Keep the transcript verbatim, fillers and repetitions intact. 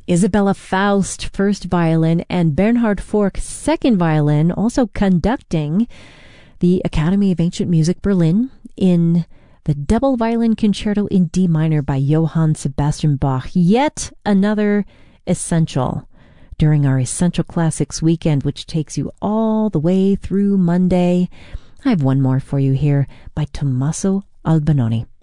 Isabella Faust, first violin, and Bernhard Fork, second violin, also conducting the Academy of Ancient Music Berlin in the double violin concerto in D minor by Johann Sebastian Bach. Yet another essential during our Essential Classics weekend, which takes you all the way through Monday. I have one more for you here by Tommaso Albinoni.